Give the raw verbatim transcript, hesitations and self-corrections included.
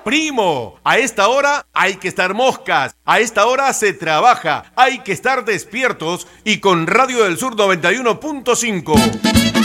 primo, a esta hora hay que estar moscas, a esta hora se trabaja, hay que estar despiertos y con Radio del Sur noventa y uno punto cinco.